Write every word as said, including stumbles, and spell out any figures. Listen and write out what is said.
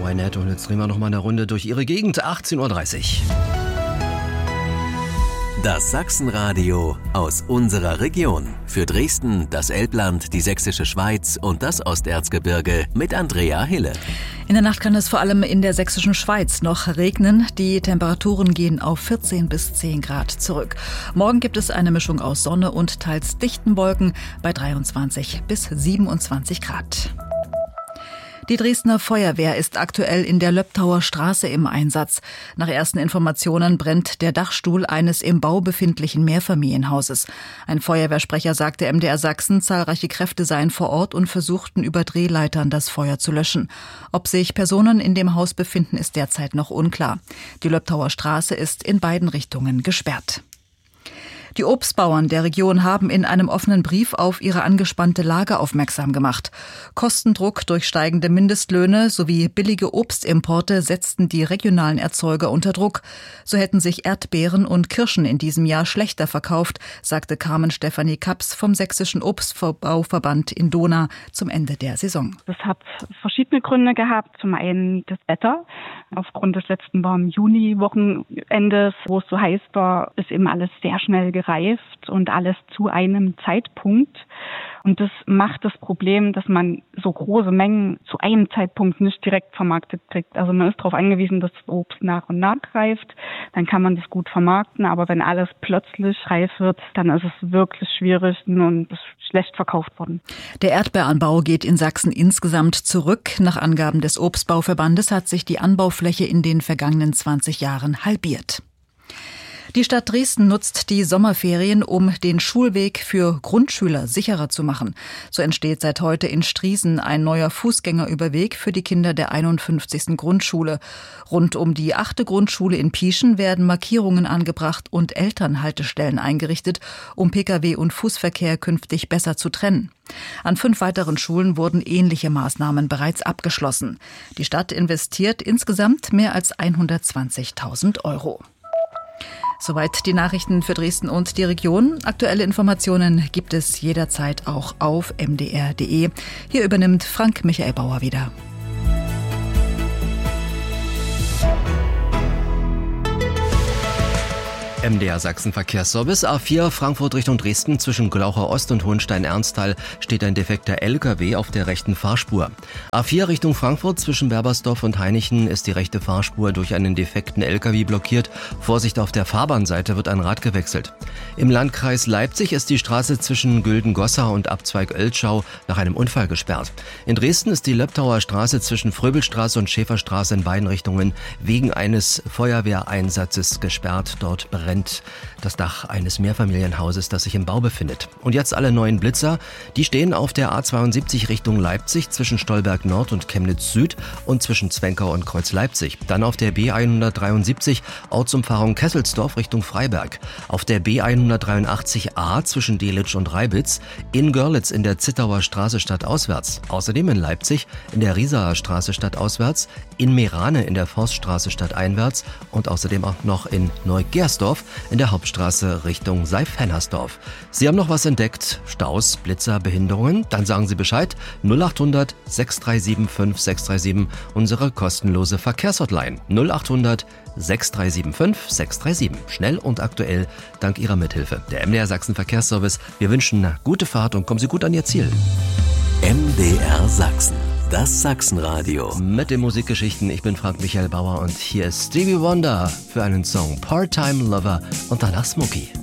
bei Netto. Und jetzt drehen wir noch mal eine Runde durch Ihre Gegend. achtzehn Uhr dreißig. Das Sachsenradio aus unserer Region. Für Dresden, das Elbland, die Sächsische Schweiz und das Osterzgebirge mit Andrea Hille. In der Nacht kann es vor allem in der Sächsischen Schweiz noch regnen. Die Temperaturen gehen auf vierzehn bis zehn Grad zurück. Morgen gibt es eine Mischung aus Sonne und teils dichten Wolken bei dreiundzwanzig bis siebenundzwanzig Grad. Die Dresdner Feuerwehr ist aktuell in der Löbtauer Straße im Einsatz. Nach ersten Informationen brennt der Dachstuhl eines im Bau befindlichen Mehrfamilienhauses. Ein Feuerwehrsprecher sagte M D R Sachsen, zahlreiche Kräfte seien vor Ort und versuchten über Drehleitern das Feuer zu löschen. Ob sich Personen in dem Haus befinden, ist derzeit noch unklar. Die Löbtauer Straße ist in beiden Richtungen gesperrt. Die Obstbauern der Region haben in einem offenen Brief auf ihre angespannte Lage aufmerksam gemacht. Kostendruck durch steigende Mindestlöhne sowie billige Obstimporte setzten die regionalen Erzeuger unter Druck. So hätten sich Erdbeeren und Kirschen in diesem Jahr schlechter verkauft, sagte Carmen Stefanie Kaps vom Sächsischen Obstbauverband in Dohna zum Ende der Saison. Das hat verschiedene Gründe gehabt. Zum einen das Wetter. Aufgrund des letzten warmen Juni-Wochenendes, wo es so heiß war, ist eben alles sehr schnell gereift und alles zu einem Zeitpunkt. Und das macht das Problem, dass man so große Mengen zu einem Zeitpunkt nicht direkt vermarktet kriegt. Also man ist darauf angewiesen, dass das Obst nach und nach reift. Dann kann man das gut vermarkten. Aber wenn alles plötzlich reif wird, dann ist es wirklich schwierig und ist schlecht verkauft worden. Der Erdbeeranbau geht in Sachsen insgesamt zurück. Nach Angaben des Obstbauverbandes hat sich die Anbaufläche in den vergangenen zwanzig Jahren halbiert. Die Stadt Dresden nutzt die Sommerferien, um den Schulweg für Grundschüler sicherer zu machen. So entsteht seit heute in Striesen ein neuer Fußgängerüberweg für die Kinder der einundfünfzigsten Grundschule. Rund um die achte Grundschule in Pieschen werden Markierungen angebracht und Elternhaltestellen eingerichtet, um Pkw und Fußverkehr künftig besser zu trennen. An fünf weiteren Schulen wurden ähnliche Maßnahmen bereits abgeschlossen. Die Stadt investiert insgesamt mehr als hundertzwanzigtausend Euro. Soweit die Nachrichten für Dresden und die Region. Aktuelle Informationen gibt es jederzeit auch auf m d r punkt d e. Hier übernimmt Frank Michael Bauer wieder. M D R Sachsen Verkehrsservice. A vier Frankfurt Richtung Dresden zwischen Glaucher Ost und Hohenstein-Ernsthal steht ein defekter L K W auf der rechten Fahrspur. A vier Richtung Frankfurt zwischen Berbersdorf und Hainichen ist die rechte Fahrspur durch einen defekten L K W blockiert. Vorsicht, auf der Fahrbahnseite wird ein Rad gewechselt. Im Landkreis Leipzig ist die Straße zwischen Güldengossa und Abzweig Oeltschau nach einem Unfall gesperrt. In Dresden ist die Löbtauer Straße zwischen Fröbelstraße und Schäferstraße in beiden Richtungen wegen eines Feuerwehreinsatzes gesperrt. Dort brennt das Dach eines Mehrfamilienhauses, das sich im Bau befindet. Und jetzt alle neuen Blitzer. Die stehen auf der A zweiundsiebzig Richtung Leipzig zwischen Stolberg Nord und Chemnitz Süd und zwischen Zwenkau und Kreuz Leipzig. Dann auf der B hundertdreiundsiebzig Ortsumfahrung Kesselsdorf Richtung Freiberg. Auf der B hundertdreiundachtzig A zwischen Delitzsch und Reibitz. In Görlitz in der Zittauer Straße stadtauswärts. Außerdem in Leipzig in der Riesaer Straße stadtauswärts. In Meerane in der Forststraße stadteinwärts. Und außerdem auch noch in Neugersdorf in der Hauptstraße Richtung Seif-Hennersdorf. Sie haben noch was entdeckt? Staus, Blitzer, Behinderungen? Dann sagen Sie Bescheid. null achthundert sechs drei sieben fünf sechs drei sieben, unsere kostenlose Verkehrshotline. null achthundert sechs drei sieben fünf sechs drei sieben. Schnell und aktuell dank Ihrer Mithilfe. Der M D R Sachsen Verkehrsservice. Wir wünschen eine gute Fahrt und kommen Sie gut an Ihr Ziel. M D R Sachsen. Das Sachsenradio. Mit den Musikgeschichten. Ich bin Frank Michael Bauer und hier ist Stevie Wonder für einen Song Part-Time Lover und danach Smokey.